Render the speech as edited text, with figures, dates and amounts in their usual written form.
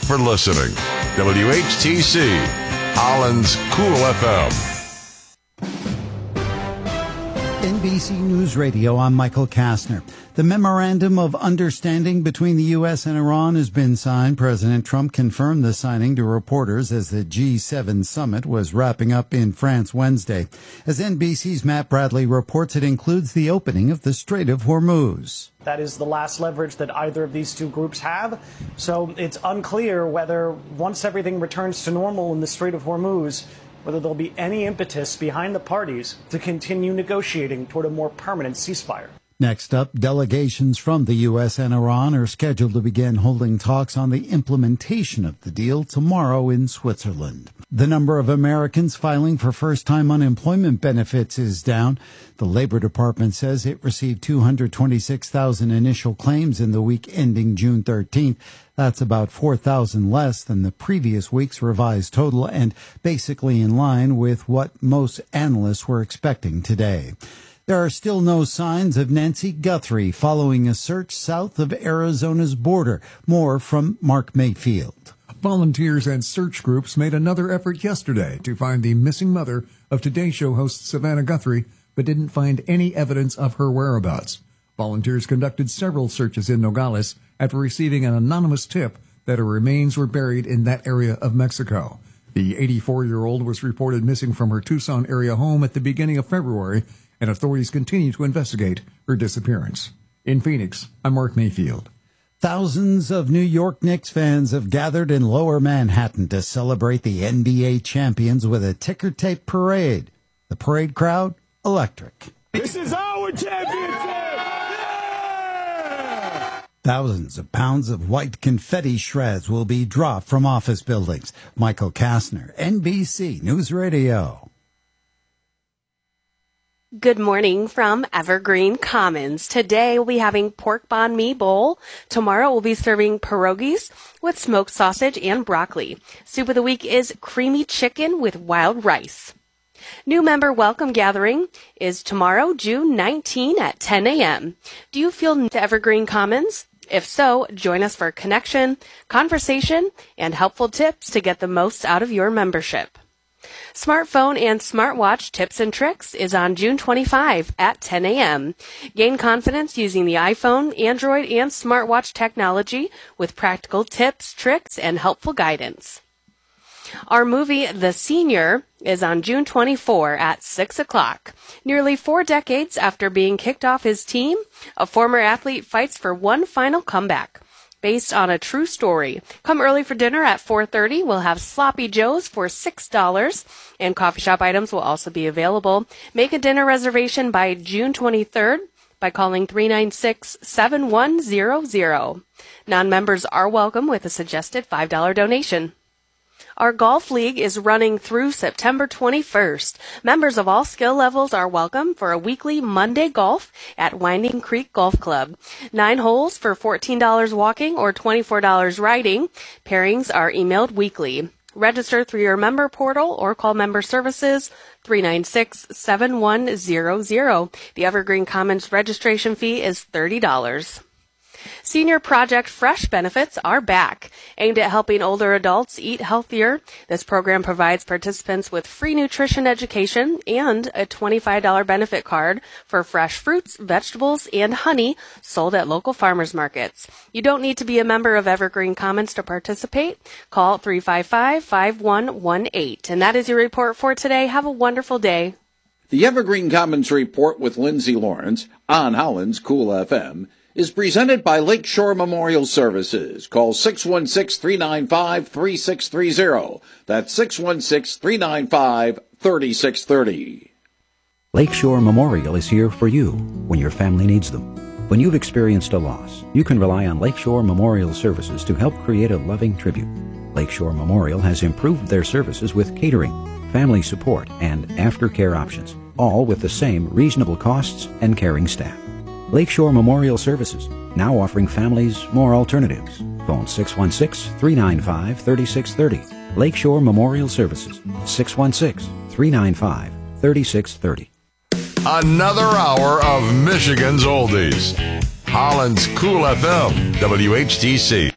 for listening. WHTC, Holland's Cool FM. NBC News Radio, I'm Michael Kastner. The Memorandum of Understanding between the U.S. and Iran has been signed. President Trump confirmed the signing to reporters as the G7 summit was wrapping up in France Wednesday. As NBC's Matt Bradley reports, it includes the opening of the Strait of Hormuz. That is the last leverage that either of these two groups have. So it's unclear whether once everything returns to normal in the Strait of Hormuz, whether there'll be any impetus behind the parties to continue negotiating toward a more permanent ceasefire. Next up, delegations from the U.S. and Iran are scheduled to begin holding talks on the implementation of the deal tomorrow in Switzerland. The number of Americans filing for first-time unemployment benefits is down. The Labor Department says it received 226,000 initial claims in the week ending June 13th. That's about 4,000 less than the previous week's revised total and basically in line with what most analysts were expecting today. There are still no signs of Nancy Guthrie following a search south of Arizona's border. More from Mark Mayfield. Volunteers and search groups made another effort yesterday to find the missing mother of Today Show host Savannah Guthrie, but didn't find any evidence of her whereabouts. Volunteers conducted several searches in Nogales after receiving an anonymous tip that her remains were buried in that area of Mexico. The 84-year-old was reported missing from her Tucson area home at the beginning of February, and authorities continue to investigate her disappearance. In Phoenix, I'm Mark Mayfield. Thousands of New York Knicks fans have gathered in Lower Manhattan to celebrate the NBA champions with a ticker tape parade. The parade crowd, electric. This is our championship! Yeah! Thousands of pounds of white confetti shreds will be dropped from office buildings. Michael Kastner, NBC News Radio. Good morning from Evergreen Commons. Today we'll be having pork banh mi bowl. Tomorrow we'll be serving pierogies with smoked sausage and broccoli. Soup of the week is creamy chicken with wild rice. New member welcome gathering is tomorrow, June 19 at 10 a.m. Do you feel new to Evergreen Commons? If so, join us for connection, conversation, and helpful tips to get the most out of your membership. Smartphone and smartwatch tips and tricks is on June 25 at 10 a.m. Gain confidence using the iPhone, Android, and smartwatch technology with practical tips, tricks, and helpful guidance. Our movie, The Senior, is on June 24 at 6 o'clock. Nearly 4 decades after being kicked off his team, a former athlete fights for one final comeback. Based on a true story. Come early for dinner at 4:30. We'll have Sloppy Joe's for $6, and coffee shop items will also be available. Make a dinner reservation by June 23rd by calling 396-7100. Non-members are welcome with a suggested $5 donation. Our golf league is running through September 21st. Members of all skill levels are welcome for a weekly Monday golf at Winding Creek Golf Club. 9 holes for $14 walking or $24 riding. Pairings are emailed weekly. Register through your member portal or call member services 396-7100. The Evergreen Commons registration fee is $30. Senior Project Fresh benefits are back. Aimed at helping older adults eat healthier, this program provides participants with free nutrition education and a $25 benefit card for fresh fruits, vegetables, and honey sold at local farmers markets. You don't need to be a member of Evergreen Commons to participate. Call 355-5118. And that is your report for today. Have a wonderful day. The Evergreen Commons Report with Lindsay Lawrence on Holland's Cool FM is presented by Lakeshore Memorial Services. Call 616-395-3630. That's 616-395-3630. Lakeshore Memorial is here for you when your family needs them. When you've experienced a loss, you can rely on Lakeshore Memorial Services to help create a loving tribute. Lakeshore Memorial has improved their services with catering, family support, and aftercare options, all with the same reasonable costs and caring staff. Lakeshore Memorial Services, now offering families more alternatives. Phone 616-395-3630. Lakeshore Memorial Services, 616-395-3630. Another hour of Michigan's Oldies. Holland's Cool FM, WHTC.